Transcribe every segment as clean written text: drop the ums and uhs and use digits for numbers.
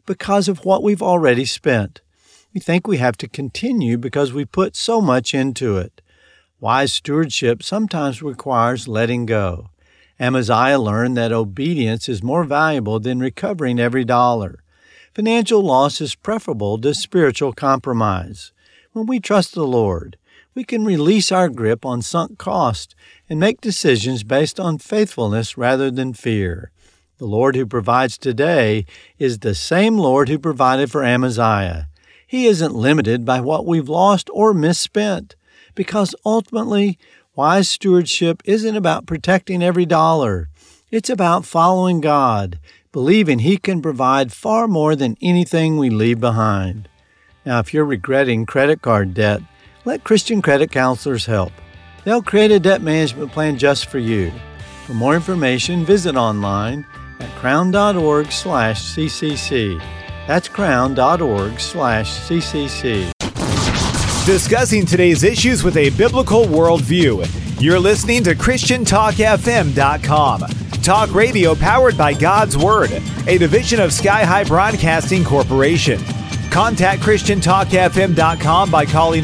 because of what we've already spent. We think we have to continue because we put so much into it. Wise stewardship sometimes requires letting go. Amaziah learned that obedience is more valuable than recovering every dollar. Financial loss is preferable to spiritual compromise. When we trust the Lord, we can release our grip on sunk cost and make decisions based on faithfulness rather than fear. The Lord who provides today is the same Lord who provided for Amaziah. He isn't limited by what we've lost or misspent, because ultimately, wise stewardship isn't about protecting every dollar. It's about following God, believing He can provide far more than anything we leave behind. Now, if you're regretting credit card debt, let Christian Credit Counselors help. They'll create a debt management plan just for you. For more information, visit online at crown.org/CCC. That's crown.org/CCC. Discussing today's issues with a biblical worldview. You're listening to ChristianTalkFM.com. Talk radio powered by God's Word, a division of Sky High Broadcasting Corporation. Contact ChristianTalkFM.com by calling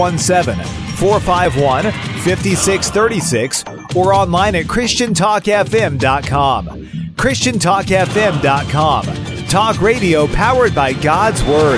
417-451-5636 or online at ChristianTalkFM.com. ChristianTalkFM.com. Talk radio powered by God's Word.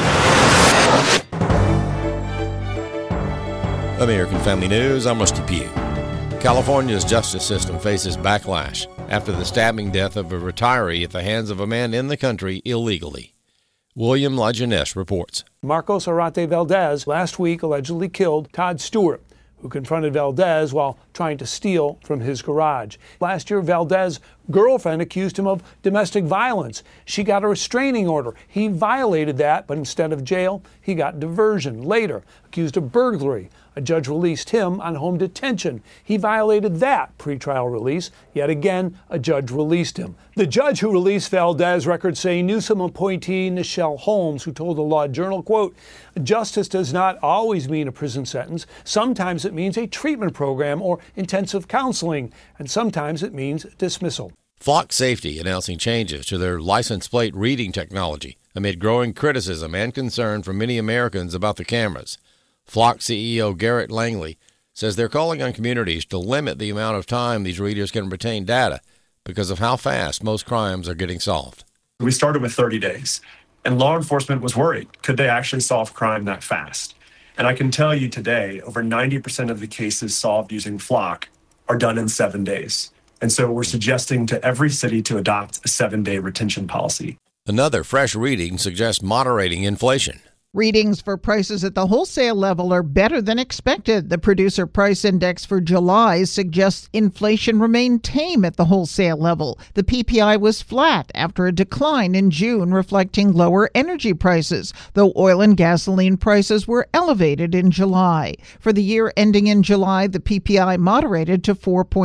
American Family News, I'm Rusty Pugh. California's justice system faces backlash after the stabbing death of a retiree at the hands of a man in the country illegally. William Lajeunesse reports. Marcos Arate Valdez last week allegedly killed Todd Stewart, who confronted Valdez while trying to steal from his garage. Last year, Valdez's girlfriend accused him of domestic violence. She got a restraining order. He violated that, but instead of jail, he got diversion. Later, accused of burglary. A judge released him on home detention. He violated that pretrial release. Yet again, a judge released him. The judge who released Valdez, records say Newsom appointee Nichelle Holmes, who told the Law Journal, quote, "Justice does not always mean a prison sentence. Sometimes it means a treatment program or intensive counseling, and sometimes it means dismissal." Flock Safety announcing changes to their license plate reading technology amid growing criticism and concern from many Americans about the cameras. Flock CEO Garrett Langley says they're calling on communities to limit the amount of time these readers can retain data because of how fast most crimes are getting solved. We started with 30 days, and law enforcement was worried. Could they actually solve crime that fast? And I can tell you today, over 90% of the cases solved using Flock are done in 7 days. And so we're suggesting to every city to adopt a 7-day retention policy. Another fresh reading suggests moderating inflation. Readings for prices at the wholesale level are better than expected. The Producer Price Index for July suggests inflation remained tame at the wholesale level. The PPI was flat after a decline in June, reflecting lower energy prices, though oil and gasoline prices were elevated in July. For the year ending in July, the PPI moderated to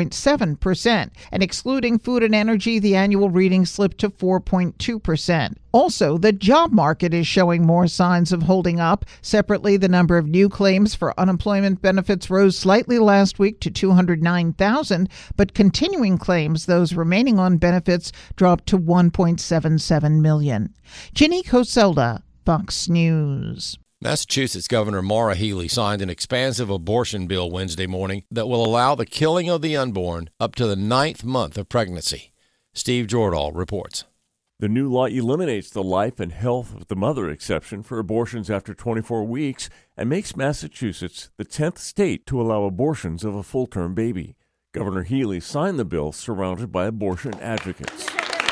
4.7%, and excluding food and energy, the annual reading slipped to 4.2%. Also, the job market is showing more signs of holding up. Separately, the number of new claims for unemployment benefits rose slightly last week to 209,000, but continuing claims, those remaining on benefits, dropped to 1.77 million. Ginny Coselda, Fox News. Massachusetts Governor Maura Healey signed an expansive abortion bill Wednesday morning that will allow the killing of the unborn up to the 9th month of pregnancy. Steve Jordahl reports. The new law eliminates the life and health of the mother exception for abortions after 24 weeks and makes Massachusetts the 10th state to allow abortions of a full-term baby. Governor Healey signed the bill surrounded by abortion advocates.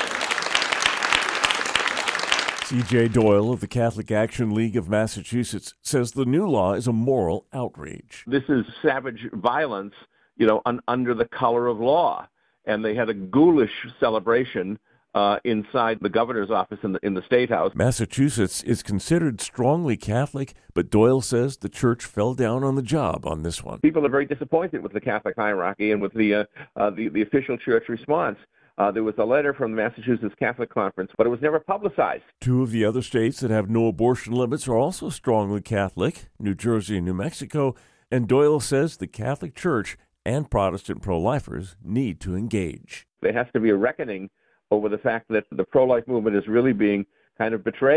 C.J. Doyle of the Catholic Action League of Massachusetts says the new law is a moral outrage. This is savage violence, under the color of law. And they had a ghoulish celebration inside the governor's office in the State House. Massachusetts is considered strongly Catholic, but Doyle says the church fell down on the job on this one. People are very disappointed with the Catholic hierarchy and with the official church response. There was a letter from the Massachusetts Catholic Conference, but it was never publicized. Two of the other states that have no abortion limits are also strongly Catholic, New Jersey and New Mexico, and Doyle says the Catholic Church and Protestant pro-lifers need to engage. There has to be a reckoning over the fact that the pro-life movement is really being kind of betrayed.